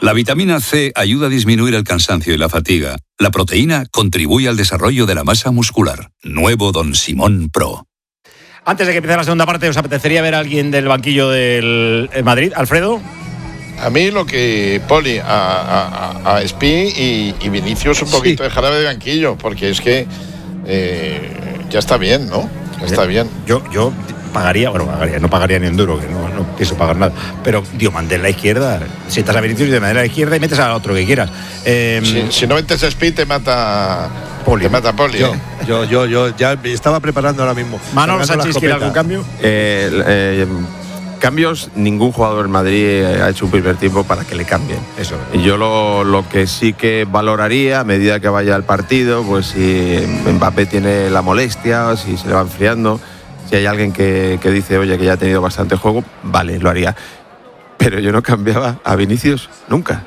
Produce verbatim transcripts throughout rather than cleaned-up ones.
La vitamina C ayuda a disminuir el cansancio y la fatiga. La proteína contribuye al desarrollo de la masa muscular. Nuevo Don Simón Pro. Antes de que empiece la segunda parte, ¿os apetecería ver a alguien del banquillo del Madrid? ¿Alfredo? A mí lo que Poli, a, a, a Espi y, y Vinicius un poquito sí. de jarabe de banquillo, porque es que eh, ya está bien, ¿no? Ya está bien. Yo, yo pagaría, bueno, pagaría, no pagaría ni en duro, que no, no pienso pagar nada, pero Diomandé en la izquierda, si estás a Vinicius, Diomandé en la izquierda y metes al otro que quieras. Eh, si, si no metes a Espi, te mata Poli. Te mata Poli. Yo, ¿eh? yo, yo, yo ya estaba preparando ahora mismo. Manolo Sánchez, ¿quiere algún cambio? Eh, eh, Cambios, ningún jugador del Madrid ha hecho un primer tiempo para que le cambien. Eso. Yo lo, lo que sí que valoraría a medida que vaya el partido, pues si Mbappé tiene la molestia, si se le va enfriando, si hay alguien que, que dice, oye, que ya ha tenido bastante juego, vale, lo haría. Pero yo no cambiaba a Vinicius nunca.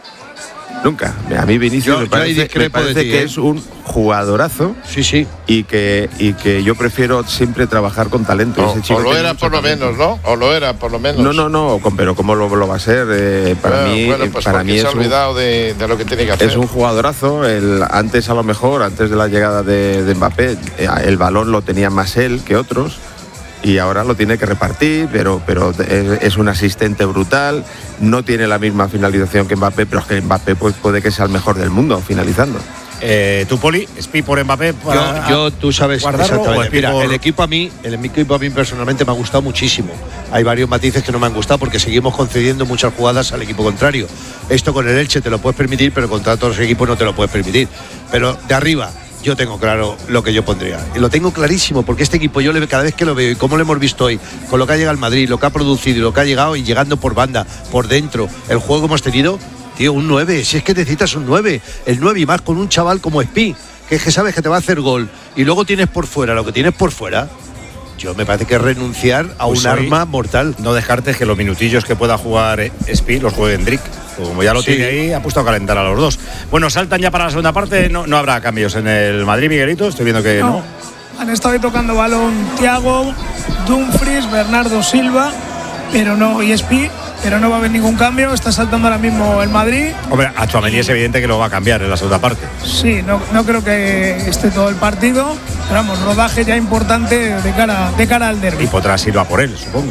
Nunca. A mí Vinicius yo, me parece, yo me parece ti, que ¿eh? es un jugadorazo. Sí, sí. Y que, y que yo prefiero siempre trabajar con talento. No, Ese chico o lo era por lo talento. menos, ¿no? O lo era por lo menos. No, no, no, pero ¿cómo lo, lo va a ser? Eh, para bueno, mí, bueno, pues para mí se ha es olvidado un, de, de lo que tiene que hacer. Es un jugadorazo. El, antes, a lo mejor, antes de la llegada de, de Mbappé, el balón lo tenía más él que otros. Y ahora lo tiene que repartir, pero, pero es, es un asistente brutal, no tiene la misma finalización que Mbappé, pero es que Mbappé pues, puede que sea el mejor del mundo finalizando. Eh, ¿Tú, Poli? ¿Espi por Mbappé? Para yo, yo, tú sabes exactamente. Mira, por... el equipo a mí, el equipo a mí personalmente me ha gustado muchísimo. Hay varios matices que no me han gustado porque seguimos concediendo muchas jugadas al equipo contrario. Esto con el Elche te lo puedes permitir, pero contra otros equipos no te lo puedes permitir. Pero de arriba, yo tengo claro lo que yo pondría. Y lo tengo clarísimo, porque este equipo, yo le, cada vez que lo veo y como lo hemos visto hoy, con lo que ha llegado al Madrid, lo que ha producido y lo que ha llegado y llegando por banda, por dentro, el juego que hemos tenido, tío, un nueve, si es que necesitas un nueve, el nueve y más con un chaval como Espi, que es que sabes que te va a hacer gol y luego tienes por fuera lo que tienes por fuera. Yo me parece que es renunciar a pues un arma mortal. No descartes que los minutillos que pueda jugar Espi los juegue Endrick. Como ya lo sí. tiene ahí, ha puesto a calentar a los dos. Bueno, saltan ya para la segunda parte. No, no habrá cambios en el Madrid, Miguelito. Estoy viendo que no. no. Han estado ahí tocando balón Thiago, Dumfries, Bernardo Silva, pero no, y Espi, pero no va a haber ningún cambio. Está saltando ahora mismo el Madrid. Hombre, a Tchouaméni es evidente que lo va a cambiar en la segunda parte. Sí, no, no creo que esté todo el partido. Pero vamos, rodaje ya importante de cara, de cara al derbi. Y Potrás irá por él, supongo.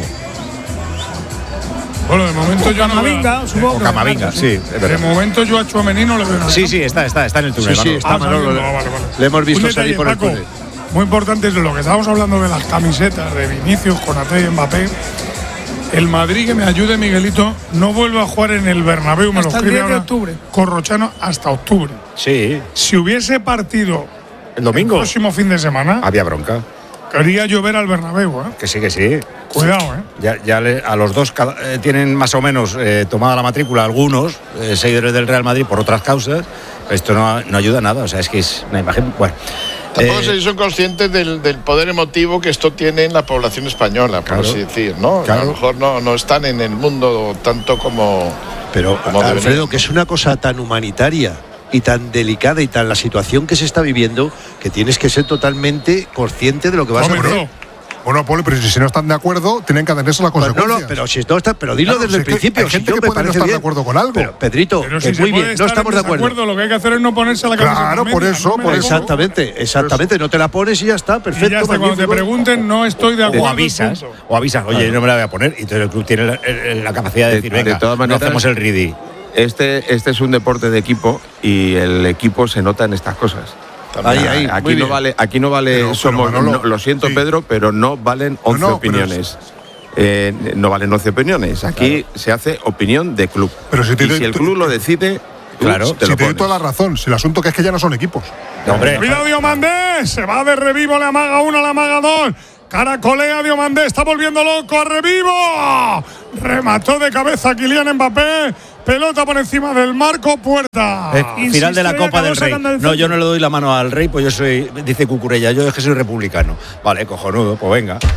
Bueno, de momento o yo Camavinga, no supongo. O Camavinga, sí. sí de momento yo a Tchouaméni no le veo nada. Sí, sí, está, está, está en el túnel. Sí, sí, está ah, Manolo. no, vale, vale. Le hemos visto detalle, salir por Paco, el túnel. Muy importante es lo que estábamos hablando de las camisetas de Vinicius, Konaté y Mbappé. El Madrid, que me ayude Miguelito, no vuelve a jugar en el Bernabéu, me hasta lo escribe el diez de ahora octubre. Corrochano, hasta octubre. Sí. Si hubiese partido el domingo, el próximo fin de semana, había bronca. Quería llover al Bernabéu, ¿eh? Que sí, que sí. Cuidado, ¿eh? Ya, ya le, a los dos cada, eh, tienen más o menos eh, tomada la matrícula algunos eh, seguidores del Real Madrid por otras causas. Esto no, no ayuda a nada, o sea, es que es una imagen. Bueno. Tampoco eh, se son conscientes del, del poder emotivo que esto tiene en la población española, por claro, así decir, ¿no? Claro. A lo mejor no, no están en el mundo tanto como. Pero, como Alfredo, deberían. que es una cosa tan humanitaria y tan delicada y tan la situación que se está viviendo, que tienes que ser totalmente consciente de lo que vas Hombre, a hacer. no. Bueno, Poli, pero si no están de acuerdo, tienen que atenerse a las Pues consecuencias. no, no, pero si no está, pero dilo claro, desde si el principio. Hay gente si que puede no estar de acuerdo con algo. Pero, Pedrito, pero que si muy se bien, no estamos de acuerdo. acuerdo. Lo que hay que hacer es no ponerse la cabeza. Claro, por eso, no me por la eso. pongo. Exactamente, exactamente. No te la pones y ya está, perfecto. Y ya está, cuando te pregunten, no estoy de acuerdo. O avisas, o avisas, oye, no me la voy a poner. Y entonces el club tiene la, la capacidad de, de decir, venga, de todas maneras, no hacemos el ridi. Este, este es un deporte de equipo y el equipo se nota en estas cosas. Ahí, ahí, aquí, no vale, aquí no vale, pero, somos, pero Manolo, no, lo siento sí. Pedro, pero no valen once no, no, opiniones. Eh, no valen once opiniones. Aquí claro. se hace opinión de club. Pero si, te, y si el club lo decide, claro, te si lo te doy pones. toda la razón. Si el asunto que es que ya no son equipos. Hombre, cuidado, Diomandé, se va de revivo, le amaga uno, le amaga dos. Caracolea Diomandé, está volviendo loco a revivo. Remató de cabeza Kylian Mbappé. Pelota por encima del marco, puerta. Eh, final de la Copa del Rey. No, yo no le doy la mano al Rey, pues yo soy, dice Cucurella, yo es que soy republicano. Vale, cojonudo, pues venga.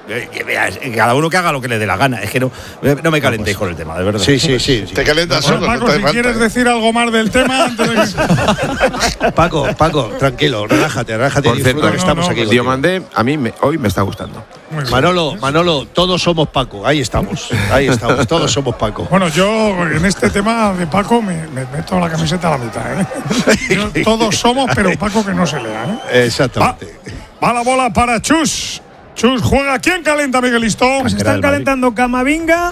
Cada uno que haga lo que le dé la gana. Es que no, no me calentéis con el tema, de verdad. Sí, sí, sí. sí. Te calientas Bueno, solo. Paco, no te si falta, quieres ¿eh? decir algo más del tema antes de que... Paco, Paco, tranquilo, relájate, relájate y Por disfruta cierto, que estamos no, aquí. no, contigo. Diomandé, a mí me- hoy me está gustando. Muy bien. Manolo, Manolo, todos somos Paco, ahí estamos, ahí estamos, todos somos Paco. Bueno, yo en este tema de Paco me, me meto la camiseta a la mitad. ¿eh? Yo- todos somos, pero Paco que no se lea. ¿eh? Exactamente. Va la bola para Chus. Chus juega. ¿Quién calenta, Miguelito? Pues Era están del Madrid. calentando Camavinga,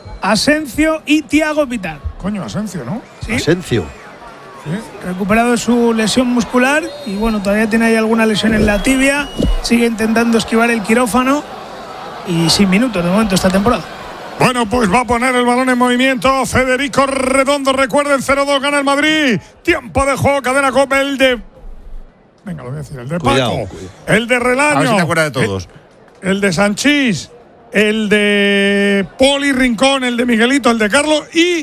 Asencio y Thiago Vital. Coño, Asencio, ¿no? ¿Sí? Asencio. Recuperado de su lesión muscular y bueno, todavía tiene ahí alguna lesión en la tibia. Sigue intentando esquivar el quirófano y sin minutos de momento esta temporada. Bueno, pues va a poner el balón en movimiento Federico Redondo. Recuerden, cero dos gana el Madrid. Tiempo de juego, cadena Copa, el de... Venga, lo voy a decir, el de Cuidado, Paco, cuidado. el de Relaño. A ver si te acuerdas de todos. El, el de Sanchís, el de Poli Rincón, el de Miguelito, el de Carlos y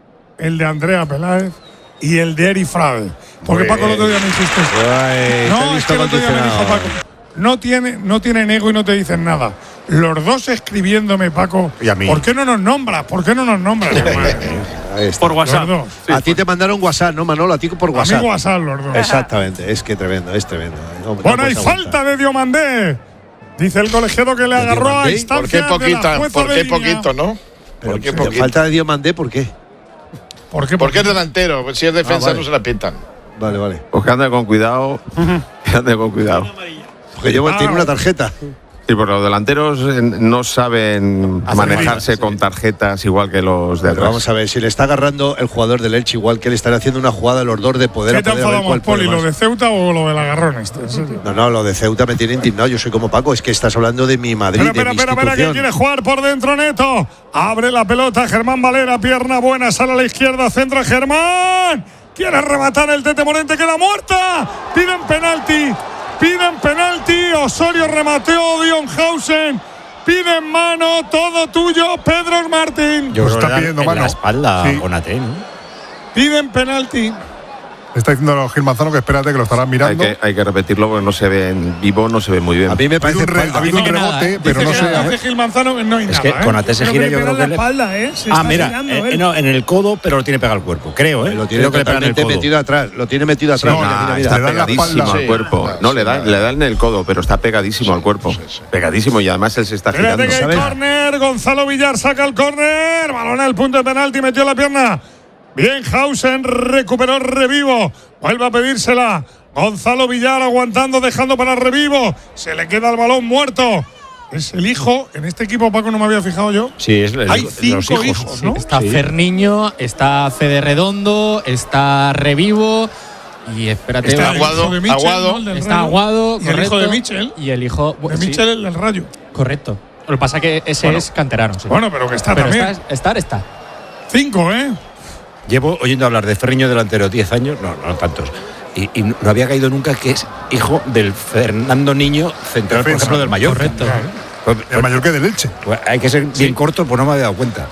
el de Andrea Peláez y el de Eri Frade. Porque Paco el otro día me hiciste esto. Ay, te he No, es visto que el otro día me dijo condicionado. Paco. No tiene, no tienen ego y no te dicen nada. Los dos escribiéndome, Paco. Y a mí. ¿Por qué no nos nombras? ¿Por qué no nos nombras? Madre mía. Ahí está. Por WhatsApp. Los dos. A ti te mandaron WhatsApp, ¿no, Manolo? A ti por WhatsApp. Amigo WhatsApp, los dos. Exactamente, es que tremendo, es tremendo. No- no Bueno, hay puedes aguantar. falta de Diomandé. Dice el colegiado que le ¿De agarró a Diomandé? ¿Por instancia qué de la poquita? jueza ¿Por de qué línea. poquito, no? Pero, ¿Por qué pero poquito? falta de Diomandé, ¿por qué? ¿Por qué? Porque es delantero. Si es defensa, Ah, vale. no se la pintan. Vale, vale. Pues que ande con cuidado. Que ande con cuidado. Porque yo Ah, tiene una tarjeta. Sí, porque los delanteros eh, no saben Hacer manejarse líneas, con tarjetas igual que los de Pero atrás. vamos a ver, si le está agarrando el jugador del Elche, igual que le están haciendo una jugada los dos de poder ¿Qué a te poder, a ver enfadamos, cuál puede Poli? ¿Lo más. de Ceuta o lo del agarrón este? En serio. No, no, lo de Ceuta me tiene indignado. Yo soy como Paco, es que estás hablando de mi Madrid, Espera, de espera, mi espera, espera, que institución. quiere jugar por dentro Neto. Abre la pelota, Germán Valera, pierna buena, sale a la izquierda, centra Germán. Quiere rematar el Tete Morente, queda muerta. Piden penalti, piden penalti. Osorio remateó, Dionhausen. Piden mano, todo tuyo, Pedro Martín. Yo Pues creo está que le da pidiendo en mano. la espalda Sí. con Ate, ¿no? Piden penalti. Está diciendo Gil Manzano que espérate que lo estarán Hay mirando. que, hay que repetirlo porque no se ve en vivo, no se ve muy bien. A mí me Ha habido parece un, re- ha espalda. habido un Dice que nada, rebote, ¿eh? pero no Dice sé. que a dice ver. Gil Manzano que no hay Es nada. que ¿eh? con Ate se Creo gira, que le yo pega creo en que la le. espalda, ¿eh? Se Ah, está mira, girando, eh, él. no, en el codo, pero lo tiene pegado al cuerpo, creo, ¿eh? Lo tiene creo que le pega en el totalmente codo. metido atrás. Lo tiene metido atrás. no, mira, Ah, mira, está le da en la pegadísimo espalda. al cuerpo. Sí, no, le da, sí, le da en el codo, pero está pegadísimo al cuerpo. sí, sí. Pegadísimo y además él se está Espérate girando. que hay ¿sabes? córner. Gonzalo Villar saca el córner. Balón al punto de penalti. Metió la pierna. Bien, Hausen recuperó Revivo. Vuelve a pedírsela. Gonzalo Villar aguantando, dejando para Revivo. Se le queda el balón muerto. Es el hijo. En este equipo, Paco, no me había fijado yo. Sí, es el, Hay los cinco hijos, ¿no? Está Sí. Ferniño, está Fede Redondo, está Revivo y espérate. Está el Aguado, hijo de Mitchell, Aguado. ¿no? El del Está Rayo. Aguado, Y el hijo correcto. de Mitchell. Y el hijo. De sí, Mitchell, el del Rayo. correcto. Lo que pasa es que ese Bueno. es canterano. Sí. Bueno, pero que está pero también. está, estar está. Cinco, ¿eh? Llevo oyendo hablar de Ferriño delantero diez años, no, no tantos. Y, y no había caído nunca que es hijo del Fernando Niño, central, por Defensa. ejemplo, del Mallorca. Correcto. Pues, El mayor que del Elche. pues, hay que ser bien corto, pues no me había dado cuenta.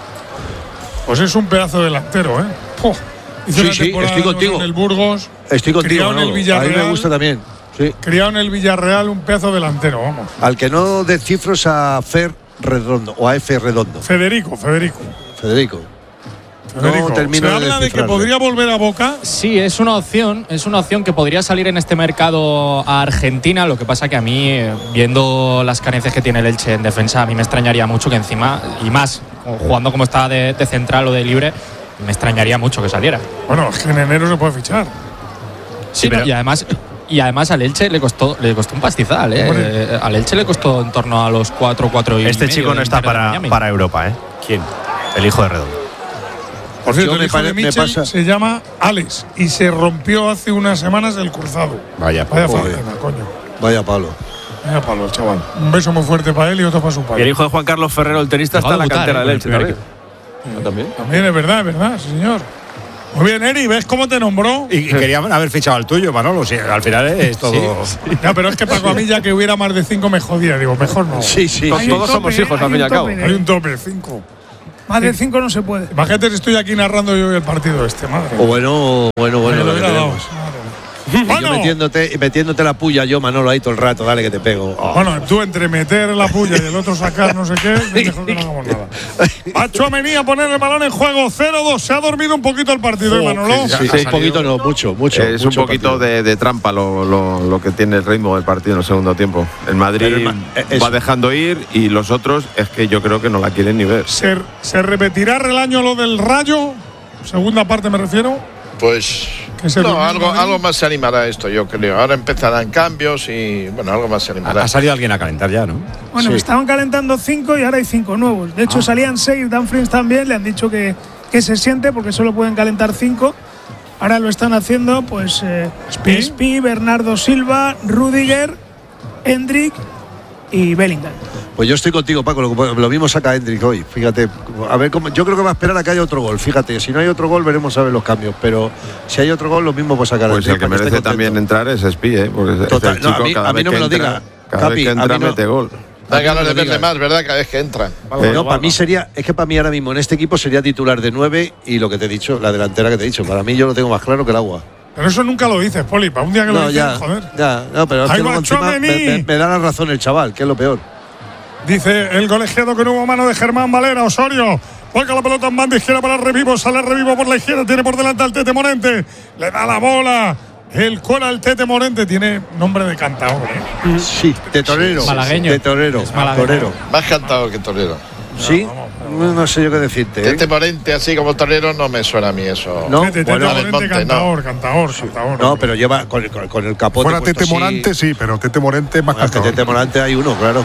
Pues es un pedazo delantero, ¿eh? ¡Puh! Hizo Sí, una sí, temporada estoy contigo. En el Burgos. Estoy contigo. Criado en el Manolo. A mí Villarreal. me gusta también. Sí. Criado en el Villarreal, un pedazo delantero, vamos. Al que no descifro es a Fer Redondo o a F Redondo. Federico, Federico. Federico. Federico. termino Se de habla de que descifrarle. podría volver a Boca. Sí, es una opción, es una opción que podría salir en este mercado a Argentina. Lo que pasa que a mí, eh, viendo las carencias que tiene el Elche en defensa, a mí me extrañaría mucho que encima, y más jugando como está de, de central o de libre, me extrañaría mucho que saliera. Bueno, es que en enero se puede fichar. Sí, pero- no, y además y además al Elche le costó le costó un pastizal, ¿eh? Hombre. Eh, al Elche le costó en torno a los cuatro, cuatro y Este medio chico no del está Inter de para, Miami. para Europa, ¿eh? ¿Quién? El hijo de Redondo. Por cierto, Yo el me hijo pare- de me Mitchell pasa- se llama Alex y se rompió hace unas semanas el cruzado. Vaya, Vaya Joder. faena, coño. Vaya palo. Vaya palo el chaval. Un beso muy fuerte para él y otro para su Y el padre. hijo de Juan Carlos Ferrero, el tenista, está Va a en la debutar, cantera ¿eh? del Elche Con el también. primer ¿También? También es verdad, es verdad, sí, señor. Muy bien, Eri, ¿ves cómo te nombró? Y, y querían haber fichado al tuyo, Manolo. Sí, al final es todo. Ya, pero es que Paco, a mí ya que hubiera más de cinco me jodía. Digo, mejor no. Sí, sí. Todos Hay un somos tope, hijos, ¿eh? al fin y Hay un al cabo. tope, Hay un tope, cinco. Más de cinco no se puede. Imagínate si estoy aquí narrando yo el partido este, madre. O bueno, bueno, bueno. Me lo lo que hubiera dado. tenemos. Madre mía. Y yo metiéndote, metiéndote la puya yo, Manolo, ahí todo el rato, dale que te pego. Oh. Bueno, tú entre meter la puya y el otro sacar no sé qué, mejor que no hagamos nada. Va Tchouaméni a poner el balón en juego, cero dos. Se ha dormido un poquito el partido, oh, Manolo. Sí, sí, un poquito no, mucho, mucho. Es mucho un poquito de, de trampa lo, lo, lo que tiene el ritmo del partido en el segundo tiempo. El Madrid el, va dejando ir y los otros es que yo creo que no la quieren ni ver. ¿Se, se repetirá el año lo del Rayo? Segunda parte me refiero. Pues no, algo, algo más se animará esto, yo creo. Ahora empezarán cambios y bueno, algo más se animará. Ha, ha salido alguien a calentar ya, ¿no? Bueno, sí. Estaban calentando cinco y ahora hay cinco nuevos. De hecho, ah. salían seis. Dan Frins también le han dicho que, que se siente porque solo pueden calentar cinco. Ahora lo están haciendo, pues, eh, Spi, Bernardo Silva, Rudiger, Endrick y Bellingham. Pues yo estoy contigo, Paco, lo, lo vimos acá a Endrick hoy, fíjate, a ver cómo, yo creo que va a esperar a que haya otro gol, fíjate, si no hay otro gol veremos a ver los cambios, pero si hay otro gol lo mismo pues sacar a Pues el que merece que también entrar es Spi, ¿eh? Porque Total, el chico, no, a mí, cada a mí vez no me que lo entra, diga, cada Capi, vez que entra no, mete gol. Da ganas de verle más, ¿verdad? Cada vez que entra. Eh, no, para mí sería, es que para mí ahora mismo en este equipo sería titular de nueve y lo que te he dicho, la delantera que te he dicho, para mí yo lo tengo más claro que el agua. Pero eso nunca lo dices, Poli, para un día que no, lo dices, ya, joder. Ya, no, pero es que luego encima me, me, me da la razón el chaval, que es lo peor. Dice el colegiado que no hubo mano de Germán Valera, Osorio. Juega la pelota en banda izquierda para Revivo, sale Revivo por la izquierda, tiene por delante al Tete Morente, le da la bola. El cuela al Tete Morente, tiene nombre de cantador, ¿eh? Sí, de torero. Malagueño. De torero. Torero. Más cantador que torero. Sí, no, no sé yo qué decirte. Tete ¿eh? Morente así como torero no me suena a mí eso. No, Tete, Tete bueno, Morente, Monte, cantador, no. cantador, cantador. No, pero lleva con, con, con el capote. Fuera Tete Morante, sí, pero Tete Morente es más cantador. Que Tete Morante hay uno, claro.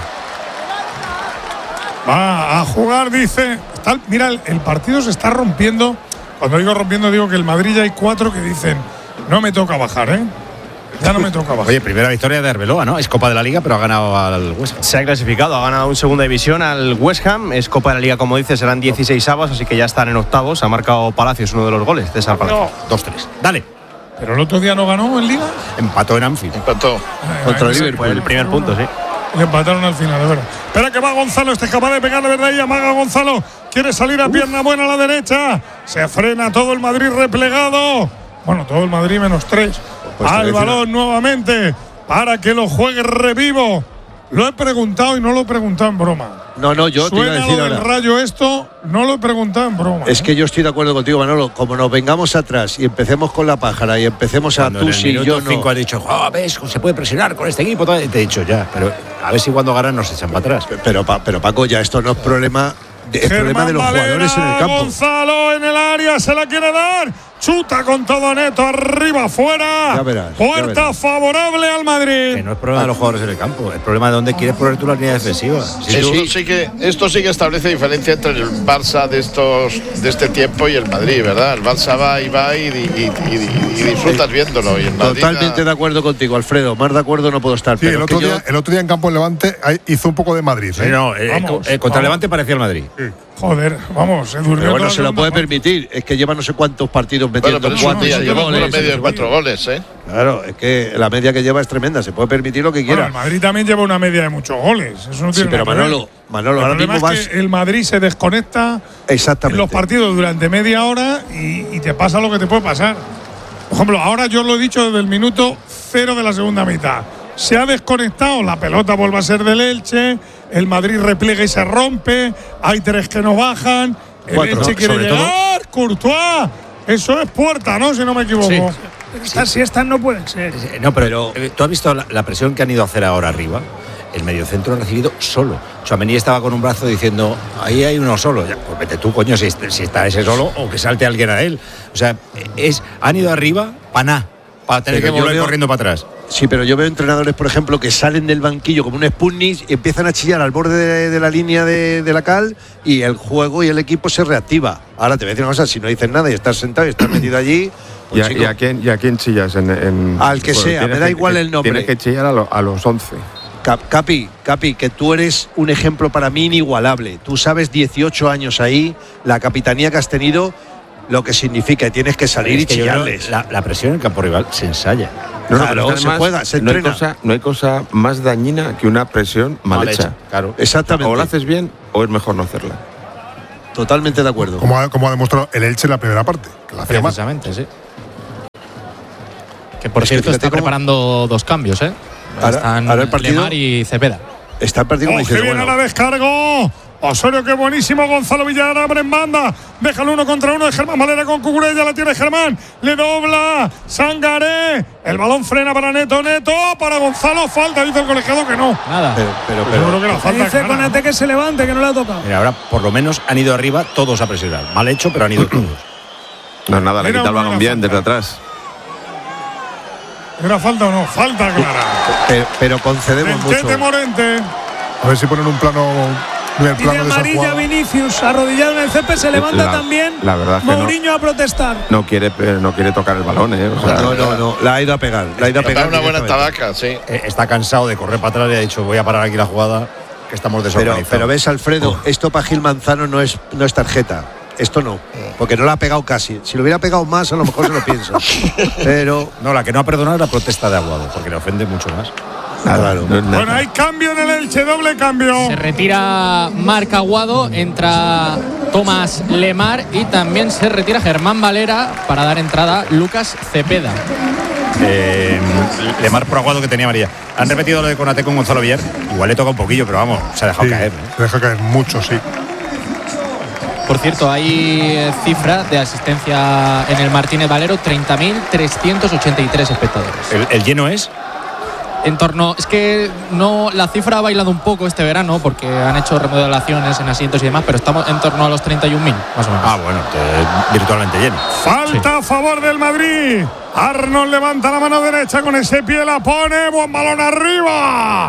Va a jugar, dice. Está, mira, el, el partido se está rompiendo. Cuando digo rompiendo, digo que el Madrid ya hay cuatro que dicen: no me toca bajar, ¿eh? Ya no me toca bajar. Oye, primera victoria de Arbeloa, ¿no? Es Copa de la Liga, pero ha ganado al West Ham. Se ha clasificado, ha ganado en segunda división al West Ham. Es Copa de la Liga, como dices, serán dieciséis avos, así que ya están en octavos. Ha marcado Palacios uno de los goles, César Palacios. dos tres. Dale. Pero el otro día no ganó en Liga. Empató en Anfield. Empató. Ay, contra el Liverpool. El primer punto, sí. Y empataron al final, de verdad. Espera que va Gonzalo, este es capaz de pegarle, ¿verdad? Y amaga Gonzalo. Quiere salir a pierna buena a la derecha. Se frena todo el Madrid replegado. Bueno, todo el Madrid menos tres. Pues al balón nuevamente para que lo juegue Revivo. Lo he preguntado y no lo he preguntado en broma. No, no, yo te iba a decir lo del ahora. Rayo esto, no lo he preguntado en broma. Es ¿eh? que yo estoy de acuerdo contigo, Manolo. Como nos vengamos atrás y empecemos con la pájara y empecemos cuando a tú sí, yo no. cinco has dicho, oh, ves, se puede presionar con este equipo. Te he dicho ya, pero a ver si cuando ganan nos echan para atrás. Pero, pero Paco, ya esto no es problema. Es problema de los Valera, jugadores en el campo. Gonzalo en el área, se la quiere dar. Chuta con todo Neto, arriba, fuera. Ya verás, Puerta ya verás. favorable al Madrid. Que no es problema de los jugadores en el campo, es problema de dónde quieres poner tu línea defensiva. Si esto, tú... sí que, esto sí que establece diferencia entre el Barça de estos de este tiempo y el Madrid, ¿verdad? El Barça va y va y, y, y, y, y disfrutas viéndolo. Y el Madrid Totalmente da... de acuerdo contigo, Alfredo. Más de acuerdo no puedo estar. Sí, pero el, otro que día, yo... el otro día en campo en Levante hizo un poco de Madrid. ¿eh? Sí, no, eh, Vamos, eh, contra vamos. Levante parecía el Madrid. Sí. Joder, vamos, se durmió. Pero bueno, se lo puede parte. permitir. Es que lleva no sé cuántos partidos Bueno, metiendo pero es cuatro un y día, seis lleva goles. una media de cuatro goles, ¿eh? Claro, es que la media que lleva es tremenda. Se puede permitir lo que Bueno, quiera. el Madrid también lleva una media de muchos goles. Eso no Sí, tiene pero nada que ver. Manolo, Manolo, El ahora problema mismo es vas. que el Madrid se desconecta Exactamente. en los partidos durante media hora y, y te pasa lo que te puede pasar. Por ejemplo, ahora yo lo he dicho desde el minuto cero de la segunda mitad. Se ha desconectado, la pelota vuelve a ser del Elche, el Madrid replega y se rompe, hay tres que no bajan, el Cuatro, Elche quiere sobre llegar, Courtois, eso es puerta, ¿no? Si no me equivoco. Sí. Estas siestas no pueden ser. No, pero, pero tú has visto la, la presión que han ido a hacer ahora arriba. El mediocentro ha recibido solo. Tchouaméni estaba con un brazo diciendo, ahí hay uno solo. Ya, pues vete tú, coño, si, si está ese solo o que salte alguien a él. O sea, es, han ido arriba para nada, para tener Pero que yo volver veo- corriendo para atrás. Sí, pero yo veo entrenadores, por ejemplo, que salen del banquillo como un Sputnik y empiezan a chillar al borde de, de la línea de, de la cal y el juego y el equipo se reactiva. Ahora te voy a decir una cosa, si no dices nada y estás sentado y estás metido allí, pues ¿Y a, chico, y a quién, y a quién chillas? En, en- Al que sea, tienes me da que- igual el nombre. Tienes que chillar a, lo- a los once. Cap- Capi, Capi, que tú eres un ejemplo para mí inigualable. Tú sabes dieciocho años ahí, la capitanía que has tenido, lo que significa, y tienes que salir y Es que yo creo chillarles. La, la presión en el campo rival se ensaya. No, no, Claro, pero es que se además juega, se no hay, entrena. cosa, no hay cosa más dañina que una presión mal, Mal hecha. hecha, claro. Exactamente. O la haces bien o es mejor no hacerla. Totalmente de acuerdo. Como ha, como ha demostrado el Elche en la primera parte, que la hacía mal. Precisamente, sí. Que por Es que cierto fíjate está cómo- preparando dos cambios, ¿eh? Ahora- Están ahora el partido- Lemar y Cepeda. Está el partido como ¡Oh, dices, que viene bueno, la descargo! Osorio, qué buenísimo. Gonzalo Villar abre en banda. Deja el uno contra uno de Germán Valera con Cucurella. La tiene Germán. Le dobla Sangaré. El balón frena para Neto. Neto para Gonzalo. Falta. Dice el colegiado que no. Nada. pero, pero, Pues pero- seguro que la falta. Dice es clara. Konate que se levante, que no le ha tocado. Mira, ahora por lo menos han ido arriba todos a presionar. Mal hecho, pero han ido todos. No es nada, le Era quita el una balón bien falta. desde atrás. ¿Era falta o no? Falta clara. pero, pero concedemos Tente mucho. Morente. A ver si ponen un plano. En el Tiene plano de esa amarilla jugada. Vinicius, arrodillado en el césped, se levanta La- también. la verdad es que no. Mourinho a protestar. No quiere, eh, no quiere tocar el balón, ¿eh? O sea, No, no, no, la ha ido a pegar. La ha ido a Da pegar. una buena directamente. tabaca, sí. Eh, Está cansado de correr para atrás y ha dicho, voy a parar aquí la jugada, que estamos Pero, desorganizados. pero ves, Alfredo, esto para Gil Manzano no es, no es tarjeta. Esto no, porque no la ha pegado casi. Si lo hubiera pegado más, a lo mejor se lo piensa. Pero, No, la que no ha perdonado es la protesta de Aguado, porque le ofende mucho más. claro. no es nada. Bueno, hay cambio en el Elche. Doble cambio. Se retira Marc Aguado, entra Tomás Lemar y también se retira Germán Valera para dar entrada Lucas Cepeda. Eh, Lemar por Aguado, que tenía amarilla. Han repetido lo de Konate con Gonzalo Villar. Igual le toca un poquillo, pero vamos, se ha dejado Sí, caer. ¿eh? se deja caer mucho, sí. Por cierto, hay eh, cifra de asistencia en el Martínez Valero, treinta mil trescientos ochenta y tres espectadores. El, el lleno es. En torno, es que no, la cifra ha bailado un poco este verano porque han hecho remodelaciones en asientos y demás, pero estamos en torno a los treinta y un mil, más o menos. Ah, bueno, entonces, virtualmente lleno. Falta a favor del Madrid. Arnold levanta la mano derecha con ese pie, la pone. Buen balón arriba.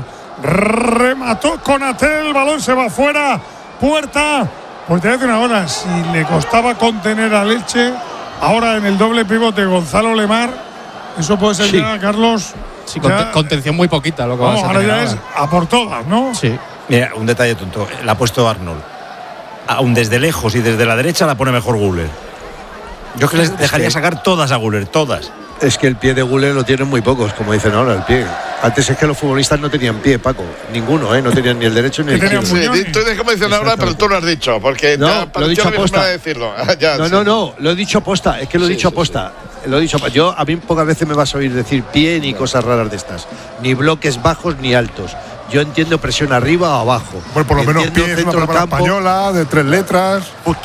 Remató Konate. El balón se va fuera. Puerta. Pues te voy a decir una hora. Si le costaba contener a Leche, ahora en el doble pivote Gonzalo Lemar, eso puede ser Sí. ya, Carlos. Sí, ya- conte- contención muy poquita lo que vamos, vas a ahora tener ya es a por todas, ¿no? Sí. Mira, un detalle tonto. La ha puesto Arnold. Aún desde lejos y desde la derecha la pone mejor Guller. Yo que les dejaría que- sacar todas a Guller, todas. Es que el pie de Guller lo tienen muy pocos, como dicen ahora, el pie. Antes es que los futbolistas no tenían pie, Paco. Ninguno, ¿eh? No tenían ni el derecho ni el Que tenían izquierdo. muy- Sí, tú dices como dicen ahora, pero tú lo has dicho, porque No, ya lo he pareció dicho la misma aposta. manera de decirlo. Ya, No, sí. no, no, lo he dicho aposta, es que lo he Sí, dicho sí, aposta. Lo he dicho, yo a mí pocas veces me vas a oír decir pie ni cosas raras de estas, ni bloques bajos ni altos. Yo entiendo presión arriba o abajo. Bueno, por lo menos Entiendo pie es una centro del palabra campo. española de tres letras.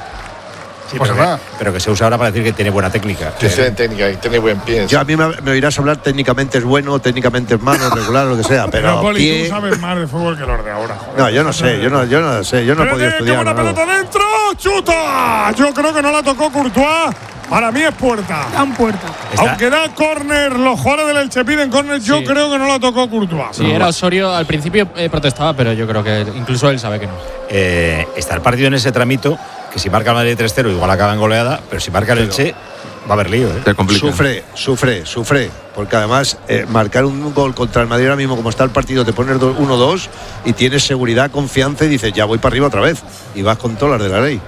Sí, Pues pero, nada. que, pero que se usa ahora para decir que tiene buena técnica. Que sea en técnica y tiene buen pie. Yo a mí me, me oirás hablar técnicamente es bueno, técnicamente es malo, regular, lo que sea, Pero, pero Poli, pie. tú sabes más de fútbol que los de ahora. joder. No, yo no sé, yo no, yo no sé, yo no he Pero podido tiene que estudiar. buena Manolo. pelota dentro. ¡Chuta! Yo creo que no la tocó Courtois. Para mí es puerta. Dan puerta. Está- Aunque da córner, los jugadores del Elche piden córner, yo Sí. creo que no la tocó Courtois. Sí, era Osorio. Al principio eh, protestaba, pero yo creo que incluso él sabe que no. Eh, está el partido en ese tramito, que si marca el Madrid tres cero igual acaba en goleada, pero si marca el Elche va a haber lío. ¿eh? Se complica. Sufre, sufre, sufre. Porque además, eh, marcar un gol contra el Madrid ahora mismo, como está el partido, te pones uno dos y tienes seguridad, confianza y dices, ya voy para arriba otra vez. Y vas con todas las de la ley.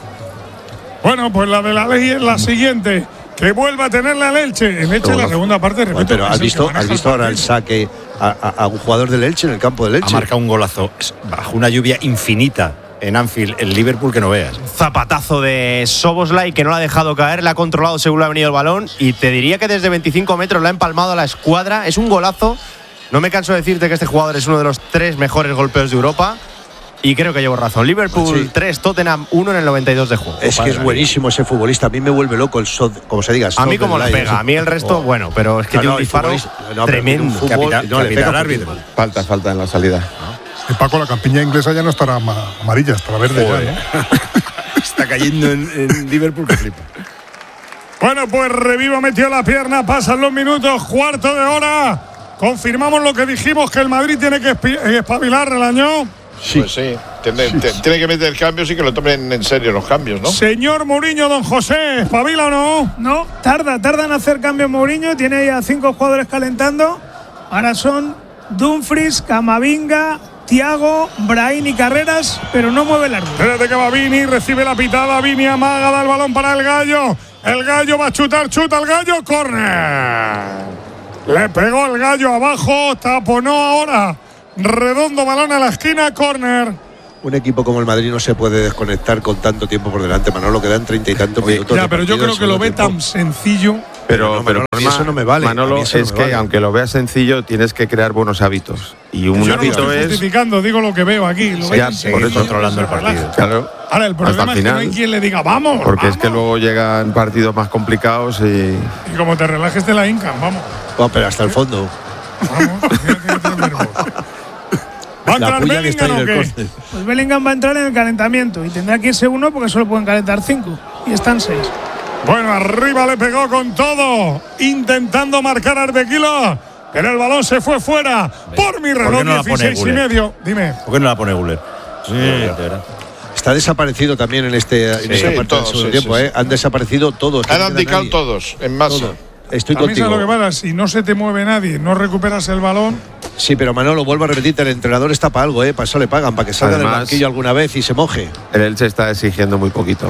Bueno, pues la de la ley es la siguiente. Que vuelva a tenerla el Elche. El Elche en la segunda parte, repito. Bueno, pero es has el que visto, maneja has visto ahora el partido. saque a, a- a un jugador del Elche en el campo del Ha Elche. marcado un golazo es- bajo una lluvia infinita en Anfield, el Liverpool, que no veas. Zapatazo de Soboslai que no la ha dejado caer, la ha controlado según le ha venido el balón y te diría que desde veinticinco metros la ha empalmado a la escuadra. Es un golazo. No me canso de decirte que este jugador es uno de los tres mejores golpeos de Europa y creo que llevo razón. Liverpool Sí. tres, Tottenham uno en el noventa y dos de juego. Es que es buenísimo ese futbolista. A mí me vuelve loco el Sod, como se diga. A mí como la Soboslai, pega, a mí el resto, Oh. bueno, pero es que No, tiene no, un el disparo futbolista- no, pero tiene un tremendo. fútbol- Capitán- no, le capitán pega árbitro. fútbol. Falta, falta en la salida. Y Paco, la campiña inglesa ya no estará ma- amarilla, estará verde ya, ¿no? Está cayendo en, en Liverpool, que flipa. Bueno, pues Revivo metió la pierna, pasan los minutos, cuarto de hora. Confirmamos lo que dijimos, que el Madrid tiene que espi- eh, espabilar el año. Pues sí, tiene, te- tiene que meter cambios y que lo tomen en serio los cambios, ¿no? Señor Mourinho, don José, ¿espabila o no? No, tarda, tarda en hacer cambio Mourinho. Tiene ahí a cinco jugadores calentando. Ahora son Dumfries, Camavinga, Thiago, Brahim y Carreras, pero no mueve el árbitro. Espérate que va Vini, recibe la pitada, Vini amaga, da el balón para el Gallo. El Gallo va a chutar, chuta el Gallo, córner. Le pegó el Gallo abajo, taponó ahora. Redondo, balón a la esquina, córner. Un equipo como el Madrid no se puede desconectar con tanto tiempo por delante. Manolo, quedan treinta y tantos minutos. Ya, de pero yo partido, creo que lo ve segundo tan tiempo. sencillo Pero, no, pero Manolo, a mí Manolo, eso no me vale. Manolo, A mí eso no es me que vale. aunque lo veas sencillo, tienes que crear buenos hábitos. Y un Yo no lo hábito estoy es. justificando, digo lo que veo aquí. Lo Ya, veis por enseguida, eso, controlando el se relaja. partido. Claro, Ahora, el hasta problema el es que no final. hay quien le diga, vamos. Porque es que vamos. luego llegan partidos más complicados y. Y como te relajes, te la hincan, vamos. Oh, pero hasta el fondo. Vamos, fíjate que estás nervioso. ¿Va a La entrar puya que está Bellingham ahí o en el qué? córner. Pues Bellingham va a entrar en el calentamiento y tendrá que irse uno porque solo pueden calentar cinco. Y están seis. Bueno, arriba le pegó con todo, intentando marcar a Arbequila, pero el balón se fue fuera. Por mi reloj, qué no la pone dieciséis y Guller? medio. Dime. ¿Por qué no la pone Guller? Sí, de verdad. Está desaparecido también en este en esta Sí, parte todo, del segundo sí, tiempo, sí, ¿eh? Han desaparecido todos. Han no queda abdicado nadie. todos, en masa. Todo. Estoy También sabes contigo. lo que pasa, si no se te mueve nadie, no recuperas el balón. Sí, pero Manolo, vuelvo a repetirte, el entrenador está para algo, ¿eh? Para eso le pagan, para que salga del Además- banquillo alguna vez y se moje. El Elche está exigiendo muy poquito.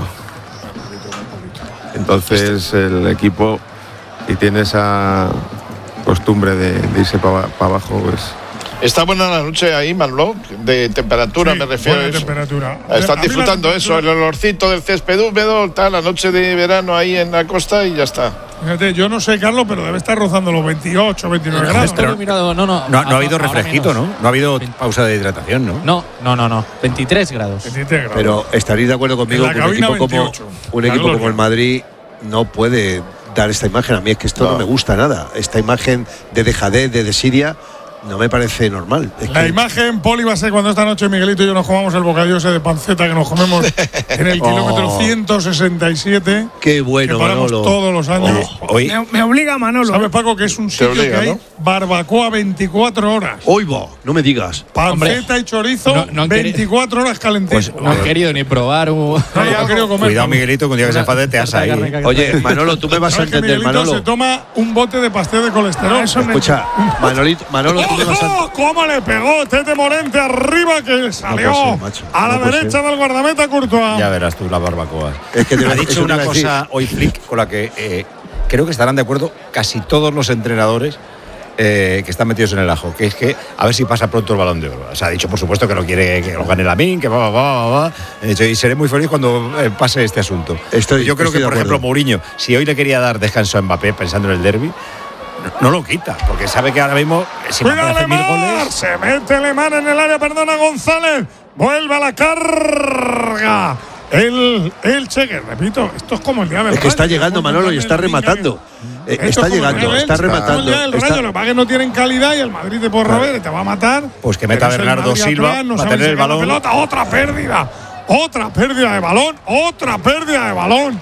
Entonces el equipo, y tiene esa costumbre de, de irse para abajo, pues. Está buena la noche ahí, Manolo, de temperatura Sí, me refiero a buena eso. temperatura. Están A mí la disfrutando eso, el temperatura- olorcito del césped húmedo, tal, la noche de verano ahí en la costa y ya está. Fíjate, yo no sé, Carlos, pero debe estar rozando los veintiocho, veintinueve grados. Pero he mirado, no, no. No, no ha habido ahora refresquito, menos. ¿no? No ha habido pausa de hidratación, ¿no? No, no, no, no. veintitrés grados. veintitrés grados. Pero estaréis de acuerdo conmigo En la que un cabina equipo como, veintiocho. un equipo Carlos, como el Madrid no puede dar esta imagen. A mí es que esto no, No. me gusta nada. Esta imagen de dejadez, de desidia, no me parece normal. Es La que- imagen, Poli, va a ser cuando esta noche Miguelito y yo nos comamos el bocadillo ese de panceta que nos comemos en el kilómetro Oh. ciento sesenta y siete. Qué bueno, que paramos Manolo. todos los años. Hoy, Me, me obliga Manolo. ¿Sabes, Paco, que es un sitio obliga, que hay ¿no? barbacoa veinticuatro horas? Hoy va, no me digas. Panceta y chorizo, no- no han querido- veinticuatro horas calentito. Pues, No han querido ni probar un. no, no, ha querido comer. cuidado, Miguelito, que un día que se enfade te asa ahí. ¿eh? Oye, Manolo, tú me vas a ¿Sabes que entender, Miguelito Manolo. se toma un bote de pastel de colesterol? Ah, eso me- Escucha, Manolito, Manolo, tú me vas a ¡Ojo! ¿Cómo le pegó Tete Morente arriba que salió puede ser, macho. a la No puede derecha ser. del guardameta Courtois? Ya verás tú la barbacoa. Es que te- ha eso dicho te una iba a decir. cosa hoy Flick con la que eh, creo que estarán de acuerdo casi todos los entrenadores eh, que están metidos en el ajo, que es que a ver si pasa pronto el Balón de Oro. O sea, ha dicho, por supuesto, que no quiere que lo gane Lamine, que va, va, va, va, va. Ha dicho, y seré muy feliz cuando eh, pase este asunto. Estoy- Yo creo estoy que, de por acuerdo. ejemplo, Mourinho, si hoy le quería dar descanso a Mbappé pensando en el derbi, no, no lo quita, porque sabe que ahora mismo si Mbappé Cuidado hace mil Lemar, goles, se mete Lemar en el área, perdona González, vuelve a la carga. El, el Cheque, repito, esto es como el día del Es que está Rayo, llegando como Manolo y el está Rayo, rematando. Eh, Esto Está es como el llegando, día del está Elche, como rematando. el día del está- Rayo, lo que pasa es que no tienen calidad y el Madrid te puede robar y te va a matar. Pues que meta Pero es el Bernardo Madrid Silva, atrás, no va a saben tener el sacar la balón. pelota, otra pérdida, otra pérdida de balón, otra pérdida de balón.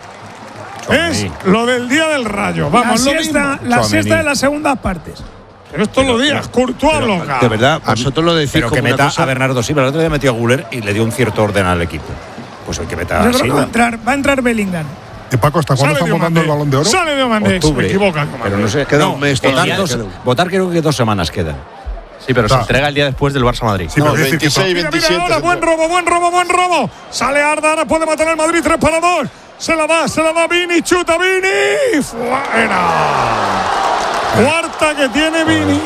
Es lo del día del Rayo. La Vamos, lo siesta, mismo. la Tchouaméni. siesta de las segundas partes. Pero esto lo días, Courtois loca. De verdad, vosotros lo decís pero que como una meta cosa. a Bernardo Silva. El otro día metió a Guller y le dio un cierto orden al equipo. Pues hoy que meta Yo a creo que va a Silva. entrar, va a entrar Bellingham. ¿Y Paco, hasta cuándo Sale están votando el Diomandé, Balón de Oro? Sale Diomandé, se Octubre. me equivoca. Pero no sé. Queda no, un mes votar, todavía, dos- queda un- votar creo que dos semanas quedan. Sí, pero se Está. entrega el día después del Barça Madrid. Sí, pero quiero decir que veintiséis, Mira, mira veintisiete. ahora, buen robo, buen robo, buen robo. Sale Arda, ahora puede matar el Madrid, tres para dos. Se la da, se la da Vini, chuta Vini. Fuera. Cuarta que tiene Vini.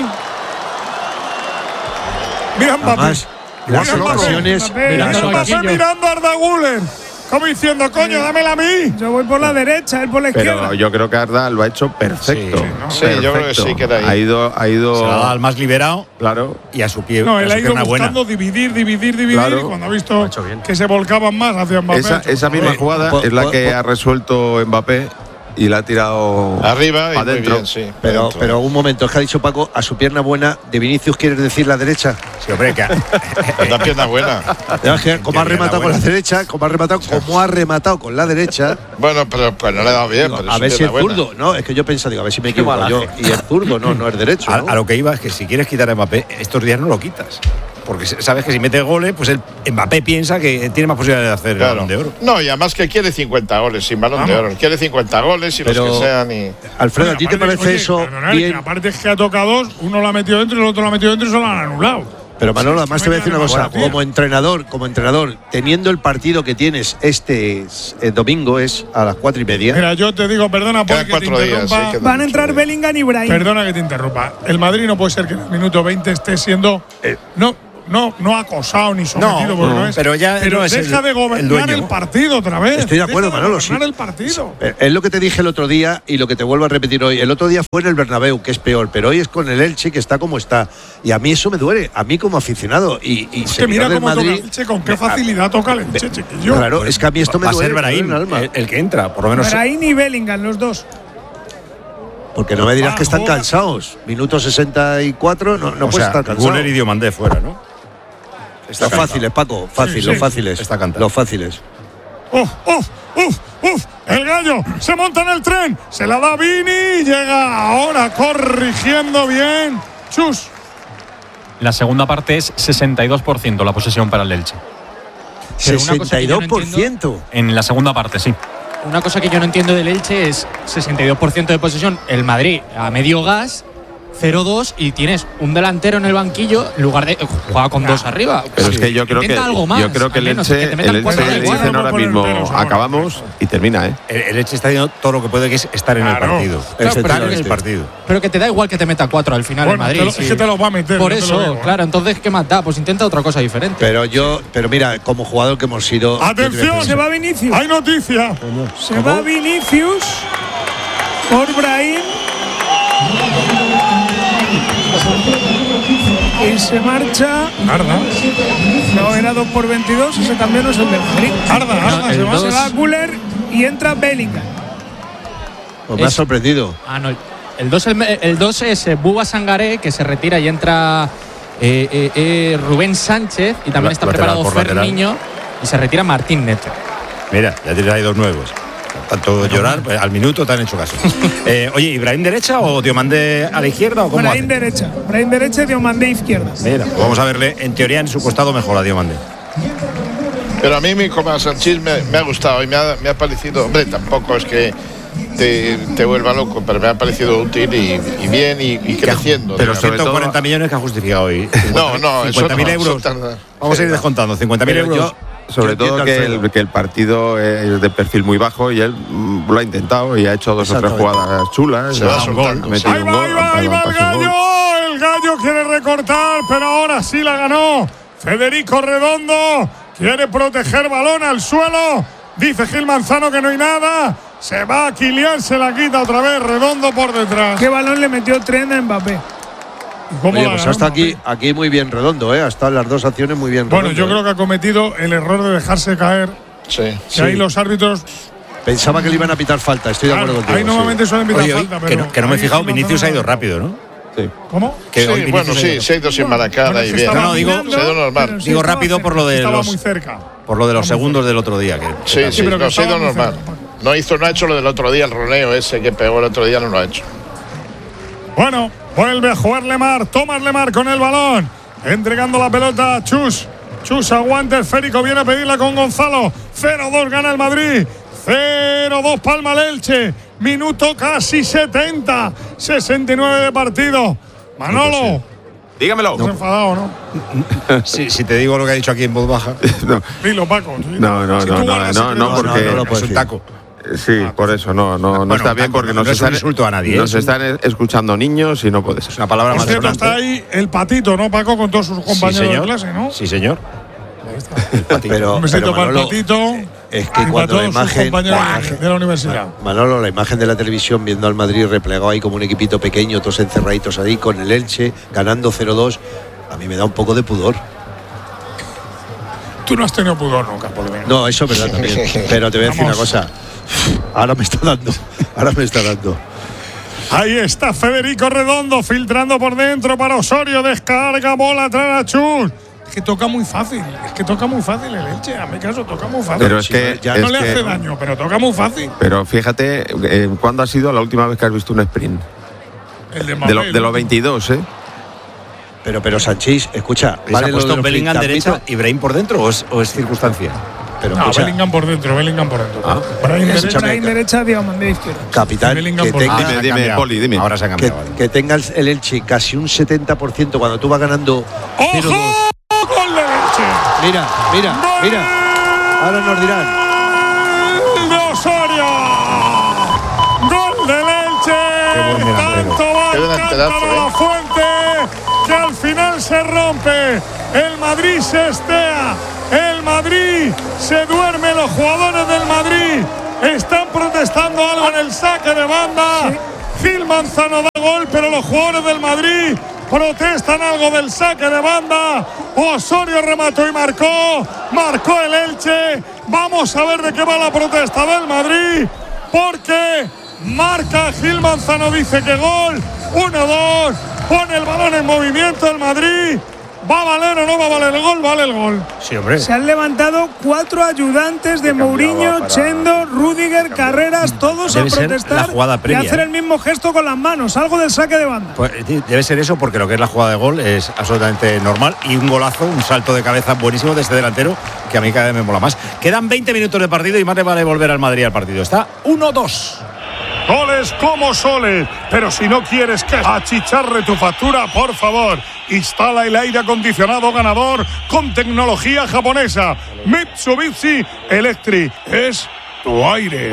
Mira Mbappé. Además, Mira las el otro. ocasiones. Mbappé, mira, Mira las Mbappé ocasiones- mirando a Arda Güler. Como diciendo, coño, dámela a mí. Yo voy por la derecha, él por la izquierda. Pero yo creo que Arda lo ha hecho perfecto. Sí, ¿no? Sí, yo creo que Perfecto. sí que era ahí. Ha ido, ha ido. Se la da al más liberado Claro. y a su pie. No, a él su ha ido pierna buena. buscando dividir, dividir, dividir. Claro. Y cuando ha visto ha hecho bien. que se volcaban más hacia Mbappé. Esa, ha hecho, esa misma "Oye, jugada po- es la po- que po- ha resuelto Mbappé y la ha tirado Arriba y muy adentro. bien, sí. Pero, adentro. pero un momento, es que ha dicho Paco, a su pierna buena, de Vinicius quieres decir la derecha. Sí, hombre, que La pierna buena. Ya, que como ha Qué bien, rematado con la buena. derecha, como ha rematado, como ha rematado con la derecha. Bueno, pero pues no le ha dado bien. Digo, pero a es ver si es pierna buena. zurdo. No, es que yo pensaba, digo, a ver si me equivoco malaje. yo. Y es zurdo, no, no es derecho. a, ¿no? a lo que iba es que si quieres quitar a Mbappé, estos días no lo quitas. Porque sabes que si mete goles, pues el Mbappé piensa que tiene más posibilidades de hacer el Claro. Balón de Oro. No, y además que quiere cincuenta goles sin balón de Vamos. oro. Quiere cincuenta goles y Pero- los que sean. Y… Alfredo, ¿a Oye, ti te aparte- parece oye, eso perdonad, que bien? aparte es que ha tocado dos, uno lo ha metido dentro y el otro lo ha metido dentro y se lo han anulado. Pero Manolo, además te voy a decir una cosa, Bueno, como entrenador, como entrenador, teniendo el partido que tienes este eh, domingo es a las cuatro y media. Mira, yo te digo, perdona Quedan porque te cuatro días, interrumpa. sí, quedan Van a mucho entrar bien. Bellingham y Brahim. Perdona que te interrumpa. El Madrid no puede ser que en el minuto veinte esté siendo. Eh. No, no, no acosado ni sometido, No, porque no, no es. pero ya pero no es deja el- de el gobernar dueño. el, partido otra vez. Estoy de acuerdo, Deja Manolo, gobernar sí. el partido. Eh, Es lo que te dije el otro día y lo que te vuelvo a repetir hoy. El otro día fue en el Bernabéu, que es peor, pero hoy es con el Elche, que está como está. Y a mí eso me duele, a mí como aficionado. Y, y Es que mira seguidor del cómo toca Madrid, el Elche, con qué facilidad toca el Elche, chiquillo. Claro, es que a mí esto me Va a duele. ser me duele Brahim, en el alma. el, el que entra, por lo menos. Brahim y Bellingham, los dos. Porque no me dirás que están Joder. cansados. Minuto sesenta y cuatro, no, no o puedes sea, estar cansado. Guller y Diomandé fuera, ¿no? Los fáciles, Paco, fácil, Sí, los sí. fáciles. Está cantado. Los fáciles. ¡Uf, uf, uf, uf! El gallo se monta en el tren, se la da Vini, llega ahora corrigiendo bien. Chus. La segunda parte es sesenta y dos por ciento la posesión para el Elche. Pero una cosa sesenta y que yo dos no por entiendo- ciento. En la segunda parte, sí. Una cosa que yo no entiendo del Elche es sesenta y dos por ciento de posesión, el Madrid a medio gas, cero dos, y tienes un delantero en el banquillo en lugar de juega con dos arriba. Pero es que yo creo que, Intenta algo más, yo creo que al el menos, Elche, que te metan el cuatro Elche da igual. dicen ahora Por el mismo pelos ahora. acabamos y termina, ¿eh? El, el Elche está haciendo todo lo que puede, que es estar en el Claro. partido. Claro, estar pero- en el partido. Pero que te da igual que te meta cuatro al final Bueno, el Madrid. te lo- sí. es que te los va a meter. Por yo te lo eso, digo, ¿eh? claro, entonces ¿qué más da? Pues intenta otra cosa diferente. Pero yo, pero mira, como jugador que hemos sido. Atención, Se va Vinicius. hay noticia. Se va Vinicius por Brahim. Y se marcha. Arda, No, era dos por veintidós. Ese cambio no es el del Madrid. Arda, Arda, el se va. dos- Se va Guller y entra Bellingham. Pues me ha Es- sorprendido. Ah, no. El dos el, el dos es eh, Buba Sangaré, que se retira y entra eh, eh, eh, Rubén Sánchez. Y también La- está lateral preparado por lateral. Ferniño. Y se retira Martín Neto. Mira, ya tienes ahí dos nuevos. Tanto llorar, pues, al minuto te han hecho caso. Eh, oye, ¿Ibrahim derecha o Diomandé a la izquierda o cómo Brahim hace? derecha. Brahim derecha y Diomandé izquierda. Mira, pues vamos a verle, en teoría, en su costado mejor a Diomandé. Pero a mí mi coma Sanchís me, me ha gustado y me ha, me ha parecido, hombre, tampoco es que te, te vuelva loco, pero me ha parecido útil y, y bien y, y creciendo. pero digamos. sobre ciento cuarenta millones que ha justificado hoy. No, no, eso cincuenta mil no, euros. eso tarda. Vamos a ir descontando, cincuenta mil Pero euros. yo- Sobre Yo todo entiendo, que Alfredo. el, que el partido es de perfil muy bajo y él mm, lo ha intentado y ha hecho dos o tres Exactamente. jugadas chulas. Se va ha soltando, metido Ahí un va, gol, ahí va, ha ahí va pegado el un pase, un gallo. gol. El gallo quiere recortar, pero ahora sí la ganó. Federico Redondo quiere proteger balón al suelo. Dice Gil Manzano que no hay nada. Se va a Kylian, se la quita otra vez. Redondo por detrás. ¿Qué balón le metió Tren a Mbappé? ¿Y cómo Oye, la pues ganó hasta aquí, Mbappé? aquí muy bien redondo, ¿eh? Hasta las dos acciones muy bien Bueno, redondo. yo ¿eh? creo que ha cometido el error de dejarse caer. Sí. Que Sí. ahí los árbitros. Pensaba que le iban a pitar falta, estoy de Claro, acuerdo contigo. ahí sí. normalmente suelen pitar Oye, hoy, falta, que, pero. no, que no me he ahí fijado, Gil Manzano Vinicius ha ido no. rápido, ¿no? Sí. ¿Cómo? Que Sí, hoy Vinicius bueno, ha sí, ido- se ha ido sin maracada Bueno, y es que bien. estaba No, no, digo- mirando, se ha ido normal. pero sí Digo estaba rápido por cerca, lo de estaba los- muy cerca. Por lo de los Estaba muy segundos del otro día. Que, Sí, sí, pero que no, se ha ido estaba muy normal. cerca. No hizo, no ha hecho lo del otro día, el roneo ese que pegó el otro día, no lo ha hecho. Bueno, vuelve a jugar Lemar. Tomás Lemar con el balón. Entregando la pelota a Chus. Chus aguanta, el Férico viene a pedirla con Gonzalo. cero dos gana el Madrid. cero dos palma el Elche. Minuto casi setenta. sesenta y nueve de partido. Manolo. Dígamelo. Estás enfadado, ¿no? si, si te digo lo que ha dicho aquí en voz baja, No, Dilo, Paco. no, no, Si no, tú no, guardas no, no, secretos, porque no, no lo es puedes un decir. taco. sí, por eso no, no, no Bueno, está bien taco, porque no nos es un están, insulto a nadie, nos ¿eh? están escuchando niños y no puede ser. Es una palabra Por más cierto, está ahí el patito, ¿no, Paco? Con todos sus compañeros sí, señor. de clase, ¿no? Sí, señor. Pero, Un besito pero para el Manolo, patito. es y que para cuando todos la sus imagen, compañeros ¡buah! de, de la universidad. Manolo, la imagen de la televisión viendo al Madrid replegado ahí como un equipito pequeño, todos encerraditos ahí con el Elche, ganando cero dos, a mí me da un poco de pudor. Tú no has tenido pudor nunca, por lo menos. No, eso es verdad también. Pero te voy a decir una Vamos. cosa. Ahora me está dando. Ahora me está dando. Ahí está Federico Redondo filtrando por dentro para Osorio. Descarga, bola atrás a Chus. Es que toca muy fácil. Es que toca muy fácil el Elche. A mi caso, toca muy fácil. Pero es Si que- no, ya es no le que- hace daño, pero toca muy fácil. Pero fíjate, eh, ¿cuándo ha sido la última vez que has visto un sprint? El de De, Mbappé, lo- de los veintidós, ¿eh? Pero, pero Sanchís, escucha, ¿Se vale ha lo puesto de los Bellingham flintamito, derecha y Brahim por dentro o es, o es circunstancia? Pero No, escucha, Bellingham por dentro, Bellingham por dentro. Ah. Brahim Es derecha. Brahim derecha, Diomandé izquierda. capitán, Bellingham que por tenga, Ah, se Dime, ha dime, cambiado. Poli, dime. Ahora se ha que, cambiado. vale. que tenga el- el Elche casi un setenta por ciento cuando tú vas ganando cero dos. ¡Ojo! ¡Gol del Elche! Mira, mira, mira. Ahora nos dirán. ¡Gol de Osorio! ¡Gol del Elche! buen delantero. Tanto va Qué el delanterazo, cántaro a ¿eh? la fuente que al final se rompe. El Madrid se estea. El Madrid se duerme. Los jugadores del Madrid están protestando algo en el saque de banda. Sí. Gil Manzano da gol, pero los jugadores del Madrid protestan algo del saque de banda. Osorio remató y marcó. Marcó el Elche. Vamos a ver de qué va la protesta del Madrid. Porque marca Gil Manzano, dice que gol. uno dos. Pone el balón en movimiento el Madrid. ¿Va a valer o no va a valer el gol? Vale el gol. Sí, hombre. Se han levantado cuatro ayudantes de Mourinho, para... Chendo, Rüdiger, Carreras, todos debe a protestar la jugada previa, y hacer el mismo gesto con las manos, algo del saque de banda. Pues debe ser eso, porque lo que es la jugada de gol es absolutamente normal y un golazo, un salto de cabeza buenísimo de este delantero que a mí cada vez me mola más. Quedan veinte minutos de partido y más le vale volver al Madrid al partido. Está uno dos. Goles como soles, pero si no quieres que achicharre tu factura, por favor, instala el aire acondicionado ganador con tecnología japonesa. Mitsubishi Electric es tu aire.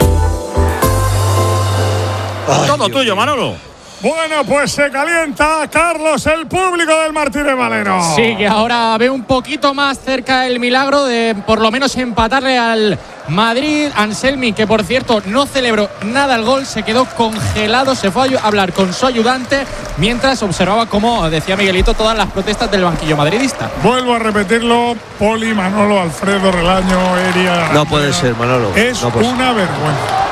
Ay, todo Dios tuyo, Manolo. Bueno, pues se calienta, Carlos, el público del Martínez Valero. Sí, que ahora ve un poquito más cerca el milagro de por lo menos empatarle al Madrid. Anselmi, que por cierto no celebró nada el gol, se quedó congelado, se fue a hablar con su ayudante mientras observaba, como decía Miguelito, todas las protestas del banquillo madridista. Vuelvo a repetirlo, Poli, Manolo, Alfredo, Relaño, Eria. No puede ser, Manolo. Es no puede una ser. vergüenza.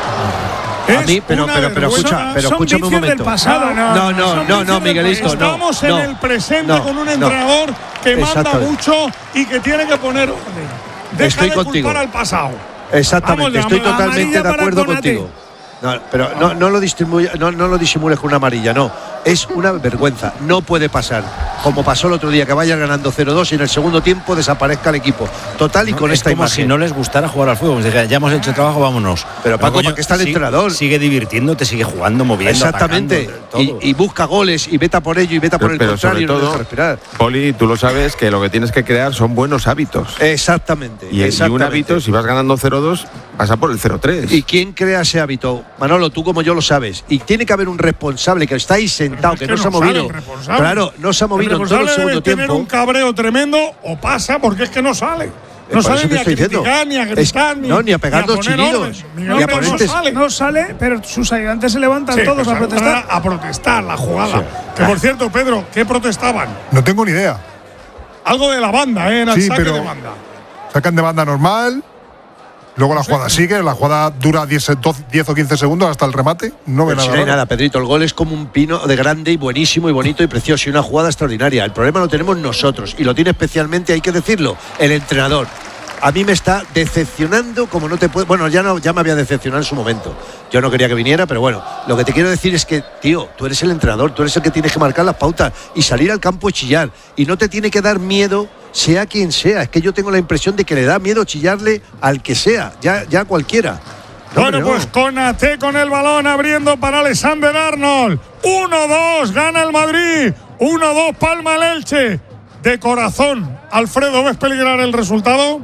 A mí, pero, pero, pero escucha, pero escúchame un momento. Pasado, no, no, no, no, no, Miguelito, no. Estamos en no, el presente no, con un entrenador no, que manda mucho y que tiene que poner orden. Deja Estoy de contigo. culpar al pasado. Exactamente, Vamos, estoy totalmente de acuerdo Conate. contigo. No, pero no, no, lo disimules, no, no lo disimules con una amarilla, no. Es una vergüenza. No puede pasar. Como pasó el otro día, que vaya ganando cero dos y en el segundo tiempo desaparezca el equipo. Total y no, con es esta como imagen. si no les gustara jugar al fútbol. Ya hemos hecho trabajo, vámonos. Pero Paco, coño, ¿para qué está el sigue, entrenador? Sigue divirtiéndote, sigue jugando, moviendo. Exactamente. Atacando, y, y busca goles y vete a por ello y vete a por pero, el pero contrario. sobre y no todo, deja respirar. Poli, tú lo sabes que lo que tienes que crear son buenos hábitos. Exactamente. Y, exactamente. y un hábito, si vas ganando cero dos, pasa por el cero tres. ¿Y quién crea ese hábito? Manolo, tú como yo lo sabes. Y tiene que haber un responsable que está ahí sentado, es que, que no, no se ha movido. Claro, no se ha movido en todo el segundo tiempo. Tener un cabreo tremendo o pasa porque es que no sale. No sale ni a criticar, ni a gritar, ni, no, ni a pegar dos chillidos. No, no, no, sale. no sale, pero sus ayudantes se levantan sí, todos pues a protestar. A protestar la jugada. Sí. Que por cierto, Pedro, ¿qué protestaban? No tengo ni idea. Algo de la banda, ¿eh? Era sí, el saque pero de banda. Sacan de banda normal. Luego la jugada sigue, la jugada dura diez o quince segundos hasta el remate. No ve nada. Si no hay nada, Pedrito. El gol es como un pino de grande y buenísimo y bonito y precioso y una jugada extraordinaria. El problema lo tenemos nosotros y lo tiene especialmente, hay que decirlo, el entrenador. A mí me está decepcionando como no te puede. Bueno, ya no, ya me había decepcionado en su momento. Yo no quería que viniera, pero bueno, lo que te quiero decir es que, tío, tú eres el entrenador, tú eres el que tienes que marcar las pautas y salir al campo y chillar. Y no te tiene que dar miedo, sea quien sea. Es que yo tengo la impresión de que le da miedo chillarle al que sea, ya, ya cualquiera. No, bueno, pues no. Konate con el balón abriendo para Alexander Arnold. uno dos, gana el Madrid. uno dos, palma el Elche. De corazón, Alfredo, ¿ves peligrar el resultado?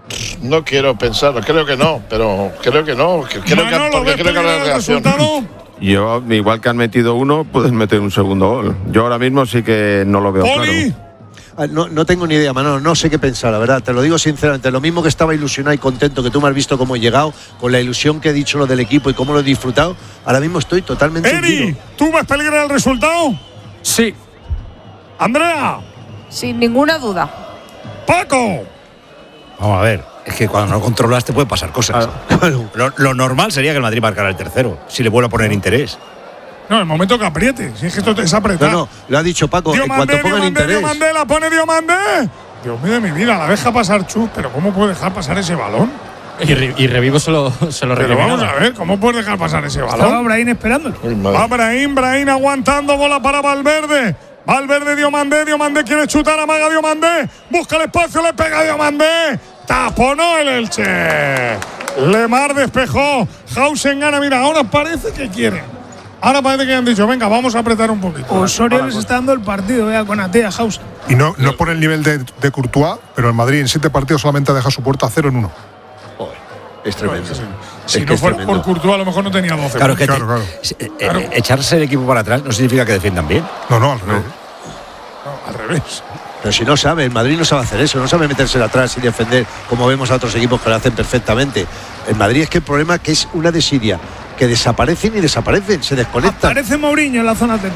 No quiero pensarlo, creo que no, pero creo que no. Creo Manolo, que, porque creo que la reacción. Yo, igual que han metido uno, puedes meter un segundo gol. Yo ahora mismo sí que no lo veo Poli. claro. No, no tengo ni idea, Manolo, no sé qué pensar, la verdad, te lo digo sinceramente. Lo mismo que estaba ilusionado y contento, que tú me has visto cómo he llegado, con la ilusión que he dicho lo del equipo y cómo lo he disfrutado, ahora mismo estoy totalmente Eri, hundido. ¿tú ves peligrar el resultado? Sí. Andrea. Sin ninguna duda. Paco. Vamos a ver, es que cuando no controlas te pueden pasar cosas. Claro. Lo, lo normal sería que el Madrid marcara el tercero, si le vuelve a poner interés. No, el momento que apriete, si es que esto es apretar. No, no, lo ha dicho Paco, Diomandé, en cuanto pongan Diomandé, interés. Diomandé, la pone Diomandé. Dios mío de mi vida, la deja pasar Chus, pero ¿cómo puede dejar pasar ese balón? Y, re, y Revivo se lo, se lo Pero vamos a ver, ¿cómo puede dejar pasar ese balón? Estaba Brahim esperando. Va Brahim, Brahim aguantando, bola para Valverde. Valverde, Diomandé, Diomandé quiere chutar, amaga Diomandé. Busca el espacio, le pega a Diomandé. Taponó el Elche. Lemar despejó. Hausen gana, mira, ahora parece que quieren. Ahora parece que han dicho, venga, vamos a apretar un poquito. Osorio les está dando el partido, vea, con Atea, Hausen. Y no, no por el nivel de, de Courtois, pero el Madrid en siete partidos solamente deja su puerta a cero en uno. Joder, es tremendo. Pues, es si que no es fuera tremendo. por Courtois, a lo mejor no tenía doce. Claro, que claro, claro. Eh, eh, echarse el equipo para atrás no significa que defiendan bien. No, no, al revés. No, al revés. Pero si no sabe, el Madrid no sabe hacer eso, no sabe meterse atrás y defender como vemos a otros equipos que lo hacen perfectamente. El Madrid es que el problema es que es una desidia, que desaparecen y desaparecen, se desconectan. Aparece Mourinho en la zona